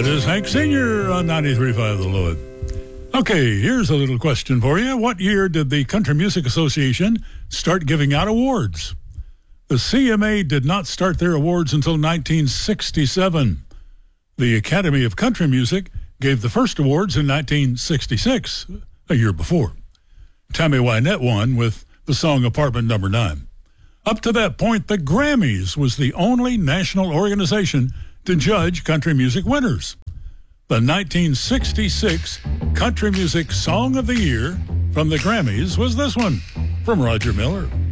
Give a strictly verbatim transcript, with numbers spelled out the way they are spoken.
That is Hank Senior on ninety-three point five The Lloyd. Okay, here's a little question for you. What year did the Country Music Association start giving out awards? The C M A did not start their awards until nineteen sixty-seven. The Academy of Country Music gave the first awards in nineteen sixty-six, a year before. Tammy Wynette won with the song Apartment Number Nine. Up to that point, the Grammys was the only national organization to judge country music winners. The nineteen sixty-six Country Music Song of the Year from the Grammys was this one from Roger Miller.